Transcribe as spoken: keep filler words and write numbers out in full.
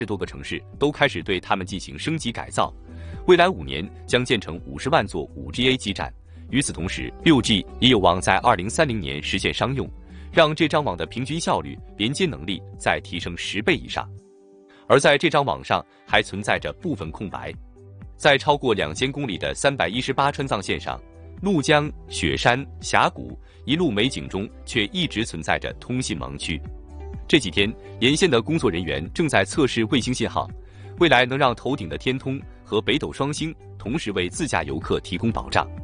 多个城市都开始对它们进行升级改造。未来五年将建成五十万座 五 G A 基站。与此同时 ，六 G 也有望在二零三零年实现商用，让这张网的平均效率、连接能力再提升十倍以上。而在这张网上还存在着部分空白，在超过两千公里的三百一十八川藏线上，怒江、雪山、峡谷一路美景中，却一直存在着通信盲区。这几天，沿线的工作人员正在测试卫星信号，未来能让头顶的天通和北斗双星同时为自驾游客提供保障。